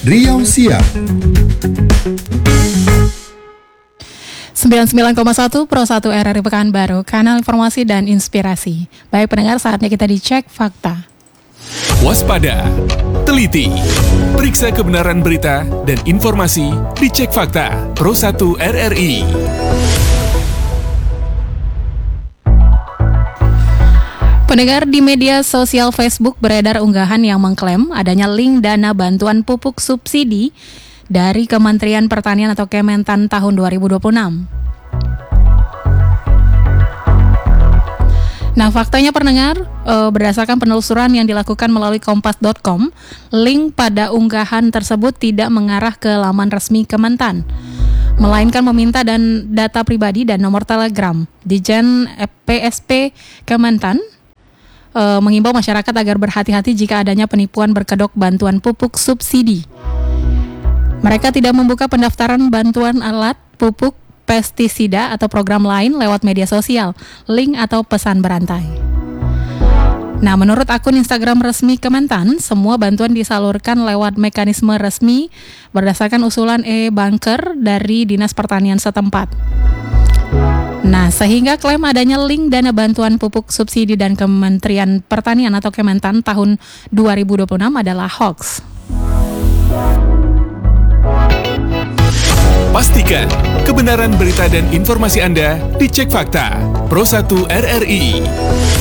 Riau Siap. 99,1 Pro 1 RRI Pekanbaru, kanal informasi dan inspirasi. Baik pendengar, saatnya kita dicek fakta. Waspada, teliti, periksa kebenaran berita dan informasi di Cek Fakta Pro 1 RRI. Pendengar, di media sosial Facebook beredar unggahan yang mengklaim adanya link dana bantuan pupuk subsidi dari Kementerian Pertanian atau Kementan tahun 2026. Nah, faktanya pendengar, berdasarkan penelusuran yang dilakukan melalui kompas.com, link pada unggahan tersebut tidak mengarah ke laman resmi Kementan, melainkan meminta data pribadi dan nomor telegram. Dijen PSP Kementan mengimbau masyarakat agar berhati-hati jika adanya penipuan berkedok bantuan pupuk subsidi. Mereka tidak membuka pendaftaran bantuan alat, pupuk, pestisida, atau program lain lewat media sosial, link atau pesan berantai. Nah, menurut akun Instagram resmi Kementan, semua bantuan disalurkan lewat mekanisme resmi berdasarkan usulan e-banker dari Dinas Pertanian setempat. Nah, sehingga klaim adanya link dana bantuan pupuk subsidi dan Kementerian Pertanian atau Kementan tahun 2026 adalah hoax. Pastikan kebenaran berita dan informasi Anda di Cek Fakta Pro 1 RRI.